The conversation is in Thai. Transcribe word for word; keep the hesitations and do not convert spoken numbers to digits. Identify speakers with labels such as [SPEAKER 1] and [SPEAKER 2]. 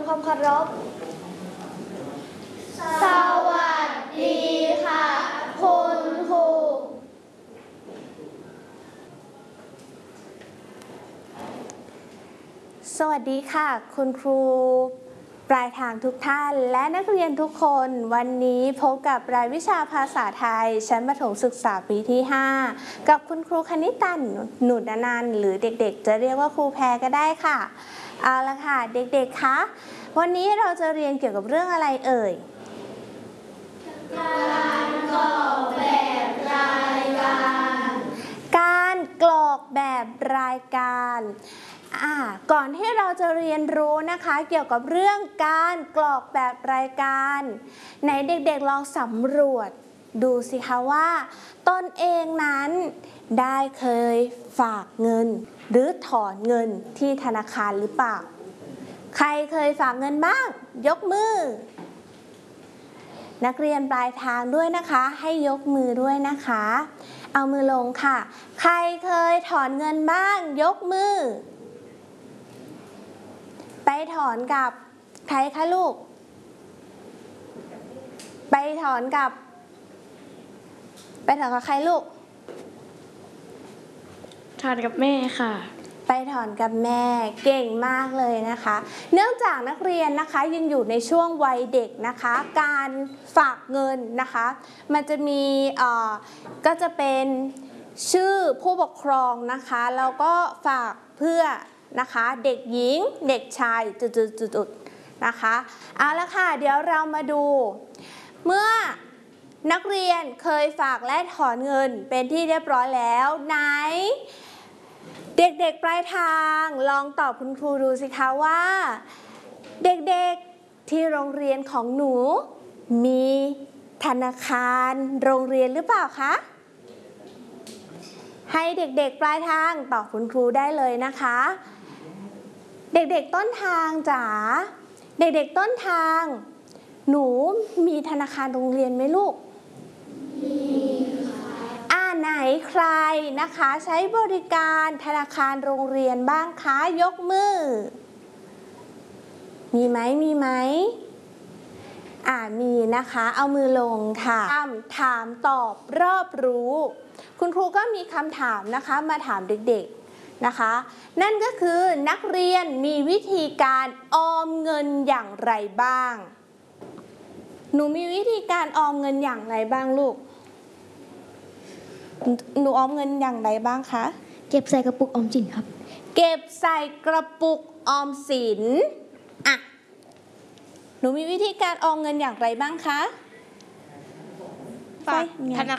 [SPEAKER 1] ความเคารพสวัสดีค่ะคุณครูสวัสดีค่ะคุณครูปลายทางทุกท่านและนักเรียนทุกคนวันนี้พบกับรายวิชาภาษาไทยชั้นประถมศึกษาปีที่ห้ากับคุณครูคณิตาหนุนนันท์หรือเด็กๆจะเรียกว่าครูแพรก็ได้ค่ะเอาละค่ะเด็กๆคะวันนี้เราจะเรียนเกี่ยวกับเรื่องอะไรเอ่ยการกรอกแบบรายการการกรอกแบบรายการอ่าก่อนที่เราจะเรียนรู้นะคะเกี่ยวกับเรื่องการกรอกแบบรายการไหนเด็กๆลองสำรวจดูสิคะว่าตนเองนั้นได้เคยฝากเงินหรือถอนเงินที่ธนาคารหรือเปล่าใครเคยฝากเงินบ้างยกมือนักเรียนปลายทางด้วยนะคะให้ยกมือด้วยนะคะเอามือลงค่ะใครเคยถอนเงินบ้างยกมือไปถอนกับใครคะลูกไปถอนกับไปถอนกับใครลูก
[SPEAKER 2] ถอนกับแม่ค่ะ
[SPEAKER 1] ไปถอนกับแม่เก่งมากเลยนะคะเนื่องจากนักเรียนนะคะยังอยู่ในช่วงวัยเด็กนะคะการฝากเงินนะคะมันจะมีเอ่อก็จะเป็นชื่อผู้ปกครองนะคะแล้วก็ฝากเพื่อนะคะเด็กหญิงเด็กชายจุดๆๆนะคะเอาละค่ะเดี๋ยวเรามาดูเมื่อนักเรียนเคยฝากและถอนเงินเป็นที่เรียบร้อยแล้วไหนเด็กๆปลายทางลองตอบคุณครูดูสิคะว่าเด็กๆที่โรงเรียนของหนูมีธนาคารโรงเรียนหรือเปล่าคะให้เด็กๆปลายทางตอบคุณครูได้เลยนะคะเด็กๆต้นทางจ๋าเด็กๆต้นทางหนูมีธนาคารโรงเรียนไหมลูกมีค่ะอ่าไหนใครนะคะใช้บริการธนาคารโรงเรียนบ้างคะยกมือมีไหมมีไหมอ่ามีนะคะเอามือลงค่ะถามถามตอบรอบรู้คุณครูก็มีคำถามนะคะมาถามเด็กๆนะคะนั่นก็คือนักเรียนมีวิธีการออมเงินอย่างไรบ้างหนูมีวิธีการออมเงินอย่างไรบ้างลูกหนูออมเงินอย่างไรบ้างคะ
[SPEAKER 2] เก็บใส่กระปุกออมสินครับ
[SPEAKER 1] เก็บใส่กระปุกออมสินอ่ะหนูมีวิธีการออมเงินอย่างไรบ้างคะ
[SPEAKER 2] ฝากธนา